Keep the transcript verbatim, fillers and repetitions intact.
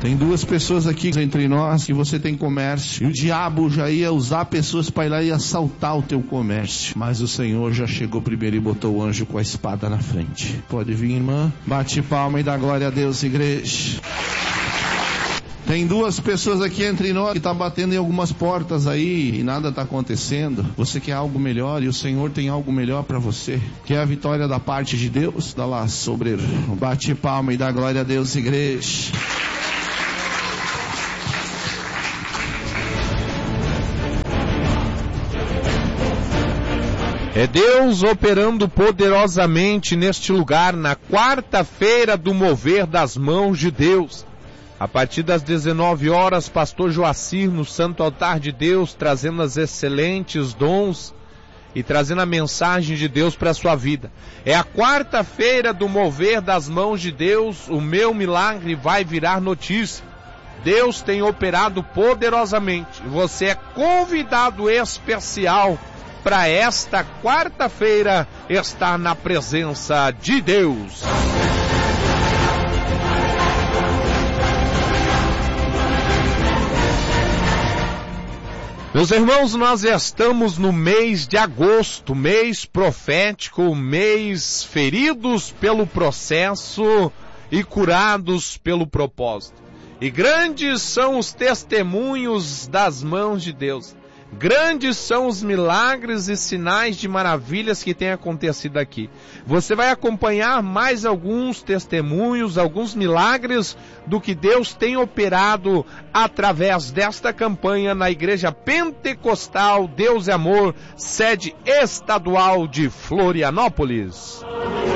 Tem duas pessoas aqui entre nós que você tem comércio. E o diabo já ia usar pessoas para ir lá e assaltar o teu comércio. Mas o Senhor já chegou primeiro e botou o anjo com a espada na frente. Pode vir, irmã. Bate palma e dá glória a Deus, igreja. Tem duas pessoas aqui entre nós que estão batendo em algumas portas aí e nada está acontecendo. Você quer algo melhor e o Senhor tem algo melhor para você. Quer a vitória da parte de Deus? Dá lá, sobreiro. Bate palma e dá glória a Deus, igreja. É Deus operando poderosamente neste lugar, na quarta-feira do mover das mãos de Deus. A partir das dezenove horas, pastor Joacir no Santo Altar de Deus, trazendo as excelentes dons e trazendo a mensagem de Deus para a sua vida. É a quarta-feira do mover das mãos de Deus, o meu milagre vai virar notícia. Deus tem operado poderosamente. Você é convidado especial para esta quarta-feira estar na presença de Deus. Meus irmãos, nós estamos no mês de agosto, mês profético, mês feridos pelo processo e curados pelo propósito. E grandes são os testemunhos das mãos de Deus. Grandes são os milagres e sinais de maravilhas que têm acontecido aqui. Você vai acompanhar mais alguns testemunhos, alguns milagres do que Deus tem operado através desta campanha na Igreja Pentecostal Deus é Amor, sede estadual de Florianópolis.